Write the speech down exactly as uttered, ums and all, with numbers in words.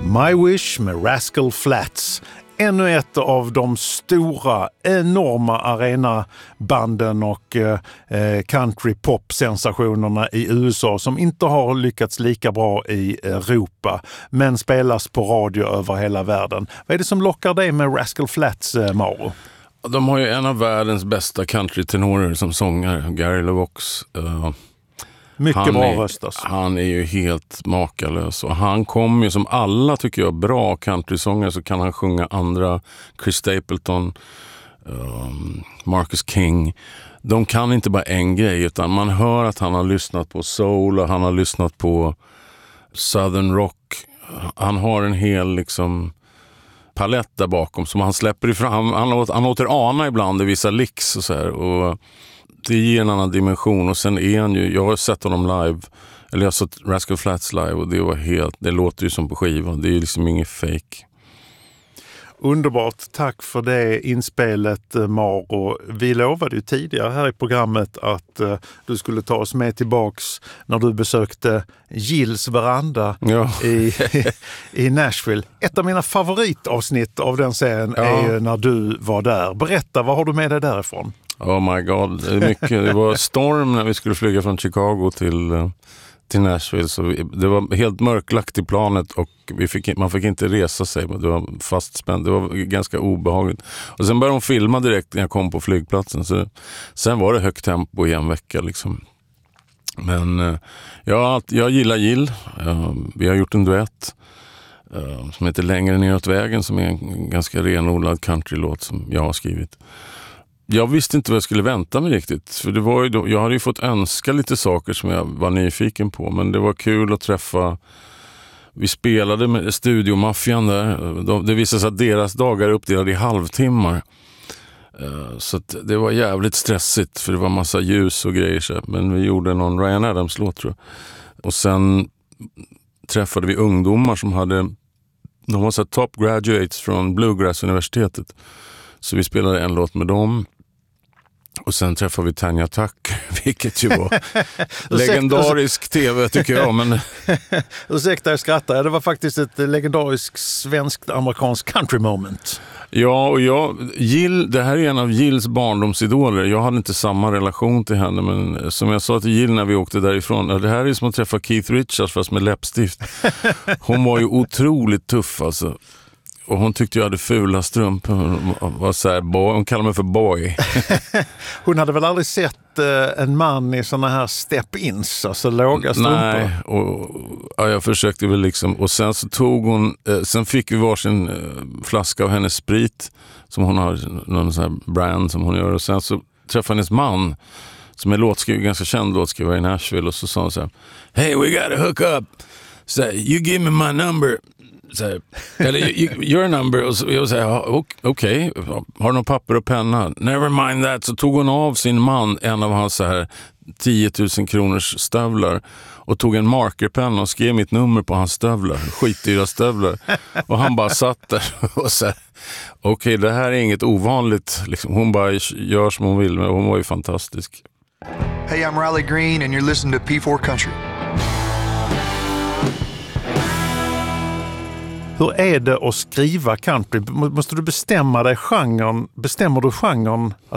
My Wish med Rascal Flatts. Ännu ett av de stora, enorma arenabanden och eh, country-pop-sensationerna i U S A som inte har lyckats lika bra i Europa men spelas på radio över hela världen. Vad är det som lockar dig med Rascal Flatts, eh, Mauro? De har ju en av världens bästa country-tenorer som sångare, Gary LeVox. Uh, Mycket han bra är, röst alltså. Han är ju helt makalös och han kommer ju som alla tycker jag bra countrysångare, så kan han sjunga andra, Chris Stapleton, um, Marcus King. De kan inte bara en grej utan man hör att han har lyssnat på soul och han har lyssnat på southern rock. Han har en hel liksom palett där bakom som han släpper ifrån. Han, han, låter, han låter ana ibland i vissa licks och så här, och det ger en annan dimension. Och sen är han ju, jag har sett honom live, eller jag har sett Rascal Flatts live och det var helt, det låter ju som på skiva, det är ju liksom inget fake. Underbart, tack för det inspelet, Mauro. Vi lovade ju tidigare här i programmet att uh, du skulle ta oss med tillbaks när du besökte Gills veranda ja. i, i Nashville. Ett av mina favoritavsnitt av den serien ja. är ju när du var där. Berätta, vad har du med dig därifrån? Oh my god, det är mycket. Det var storm när vi skulle flyga från Chicago till, till Nashville. Så vi, det var helt mörklagt i planet och vi fick, man fick inte resa sig. Det var fastspänt. Det var ganska obehagligt. Och sen började de filma direkt när jag kom på flygplatsen. Så, sen var det högt tempo i en vecka liksom. Men ja, jag gillar Gill. Vi har gjort en duett som heter Längre neråt vägen, som är en ganska renodlad countrylåt som jag har skrivit. Jag visste inte vad jag skulle vänta mig riktigt. För det var ju då, jag hade ju fått önska lite saker som jag var nyfiken på. Men det var kul att träffa. Vi spelade med studiomaffian där. De, det visade sig att deras dagar är uppdelade i halvtimmar. Uh, så att det var jävligt stressigt. För det var massa ljus och grejer. Så. Men vi gjorde någon Ryan Adams-låt, tror jag. Och sen träffade vi ungdomar som hade. De var så här top graduates från Bluegrass-universitetet. Så vi spelade en låt med dem. Och sen träffade vi Tanya Tuck, vilket ju var legendarisk tv tycker jag. Men... Ursäkta, jag skrattar. Det var faktiskt ett legendariskt svenskt-amerikanskt country moment. Ja, och jag, Jill, det här är en av Gills barndomsidoler. Jag hade inte samma relation till henne, men som jag sa till Gill när vi åkte därifrån, det här är som att träffa Keith Richards fast med läppstift. Hon var ju otroligt tuff alltså. Och hon tyckte jag hade fula strumpor. Hon var så här, boy. Hon kallade mig för boy. Hon hade väl aldrig sett eh, en man i såna här step-ins, alltså låga strumpor? Nej, och, ja, jag försökte väl liksom. Och sen så tog hon, eh, sen fick vi varsin eh, flaska av hennes sprit som hon har, någon sån här brand som hon gör. Och sen så träffade hennes man som är låtskrivare, ganska känd låtskrivare i Nashville. Och så sa hon så här, hey, we gotta hook up. Så här, you give me my number. Så här, eller your number. Och så, jag säger, okej, okay. Har du någon papper och penna? Never mind that. Så tog hon av sin man en av hans så här tio tusen kronors stövlar och tog en markerpenna och skrev mitt nummer på hans stövlar, skitdyra stövlar. Och han bara satt där och så här, okej, okay, det här är inget ovanligt. Liksom, hon bara gör som hon vill, men hon var ju fantastisk. Hey, I'm Riley Green and you're listening to P four Country. Hur är det att skriva country? Måste du bestämma dig genren? Bestämmer du genren